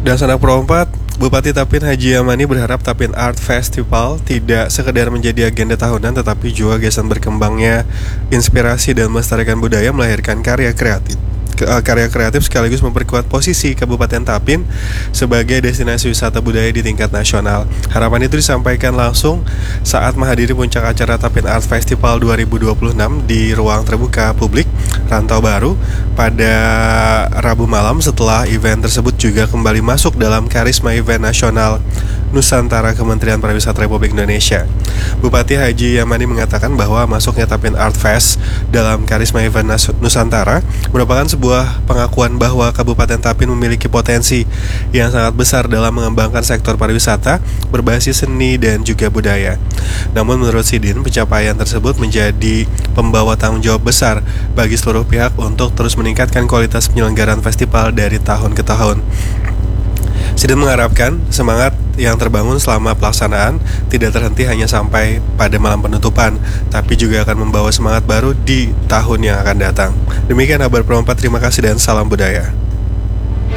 Dan sanak perompat, Bupati Tapin Haji Yamani berharap Tapin Art Festival tidak sekedar menjadi agenda tahunan, tetapi juga gagasan berkembangnya inspirasi dan melestarikan budaya, melahirkan karya kreatif sekaligus memperkuat posisi Kabupaten Tapin sebagai destinasi wisata budaya di tingkat nasional. Harapan itu disampaikan langsung saat menghadiri puncak acara Tapin Art Festival 2026 di ruang terbuka publik Rantau Baru pada Rabu malam, setelah event tersebut juga kembali masuk dalam Karisma Event Nasional Nusantara Kementerian Pariwisata Republik Indonesia. Bupati Haji Yamani mengatakan bahwa masuknya Tapin Art Fest dalam Karisma Event Nusantara merupakan sebuah pengakuan bahwa Kabupaten Tapin memiliki potensi yang sangat besar dalam mengembangkan sektor pariwisata berbasis seni dan juga budaya. Namun menurut Sidin, pencapaian tersebut menjadi pembawa tanggung jawab besar bagi seluruh pihak untuk terus meningkatkan kualitas penyelenggaraan festival dari tahun ke tahun. Sidin mengharapkan semangat yang terbangun selama pelaksanaan tidak terhenti hanya sampai pada malam penutupan, tapi juga akan membawa semangat baru di tahun yang akan datang. Demikian kabar perempat, terima kasih dan salam budaya.